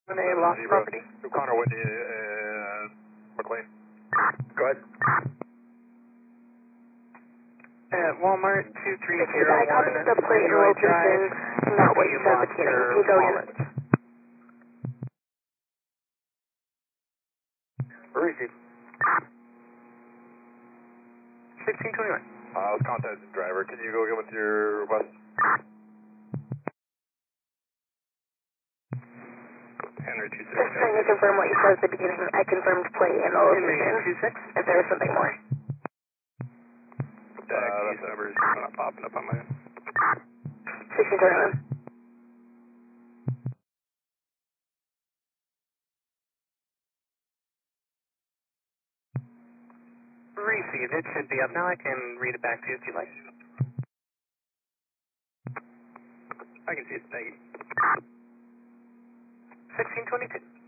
When they lost property? Connor Whitney, McLean. Go ahead. At Walmart 2301. I got the plate and location, not what you said at the beginning. Can you go again? Receive. 1621. Let's contact the driver. Can you go get with your request? Henry 26. Just trying to confirm what you said at the beginning. I confirmed plate and Henry location. 26. If there was something more. These numbers are not popping up on my end. 1621. Received. It should be up now. I can read it back to you if you like. I can see it. Thank you. 1622.